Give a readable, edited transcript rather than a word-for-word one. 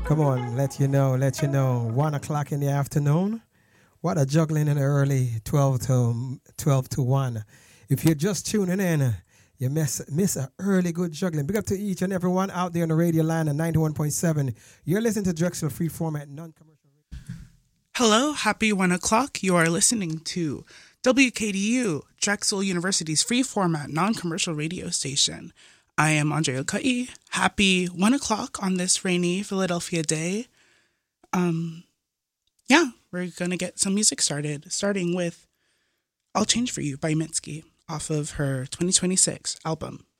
Come on, let you know. 1 o'clock in the afternoon. What a juggling in the early 12 to 1. If you're just tuning in, you miss a early good juggling. Big up to each and everyone out there on the radio line at 91.7. You're listening to Drexel Free Format Non-Commercial Radio. Hello, happy 1 o'clock. You are listening to WKDU, Drexel University's free format non-commercial radio station. I am Andrea Ka'i. Happy 1 o'clock on this rainy Philadelphia day. We're going to get some music started, starting with I'll Change For You by Mitski off of her 2026 album.